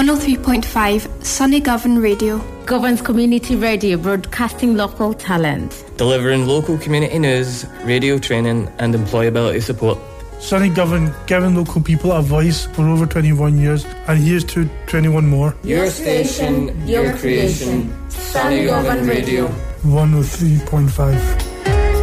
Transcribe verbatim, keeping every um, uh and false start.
one oh three point five Sunny Govan Radio. Govan's community radio, broadcasting local talent. Delivering local community news, radio training and employability support. Sunny Govan, giving local people a voice for over twenty-one years, and here's to twenty-one more. Your station, your creation, Sunny Govan Radio. one oh three point five.